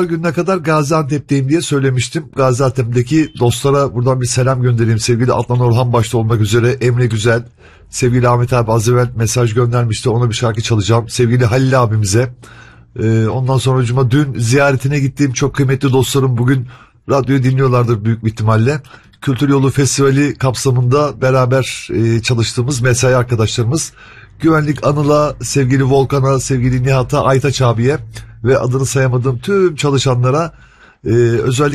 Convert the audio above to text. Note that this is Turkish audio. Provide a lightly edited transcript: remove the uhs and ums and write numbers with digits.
Gününe kadar Gaziantep'teyim diye söylemiştim. Gaziantep'teki dostlara buradan bir selam göndereyim. Sevgili Adnan Orhan başta olmak üzere Emre Güzel, sevgili Ahmet abi az evvel mesaj göndermişti. Ona bir şarkı çalacağım. Sevgili Halil abimize. Ondan sonra dün ziyaretine gittiğim çok kıymetli dostlarım bugün radyoyu dinliyorlardır büyük bir ihtimalle. Kültür Yolu Festivali kapsamında beraber çalıştığımız mesai arkadaşlarımız Güvenlik Anıl'a, sevgili Volkan'a, sevgili Nihat'a, Aytaç abiye ve adını sayamadığım tüm çalışanlara özellikle